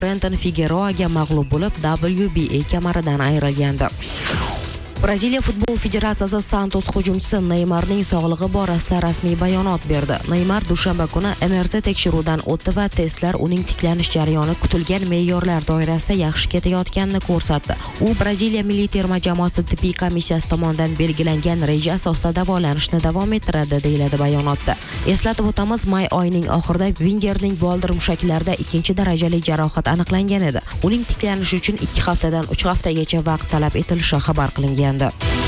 Brenton Figueroaga mag'lub bo'lib, WBA kamaridan ayrilgandi. Braziliya futbol federatsiyasi Santos hujumchisi Neymarning sog'lig'i borasida rasmiy bayonot berdi. Neymar dushanba kuni MRT tekshiruvdan o'tdi va testlar uning tiklanish jarayoni kutilgan me'yorlar doirasida yaxshi ketayotganini ko'rsatdi. U Braziliya milliy terma jamoasi tibbiy komissiyasi tomonidan belgilangan reja asosida davolanishni davom ettiradi, deyiladi bayonotda. Eslatib o'tamiz, may oyining oxirida Wengerning boldir mushaklarida 2-darajali jarohat aniqlangan edi. Uning tiklanishi uchun 2 haftadan 3 haftagacha vaqt talab etilishi xabar qilingan.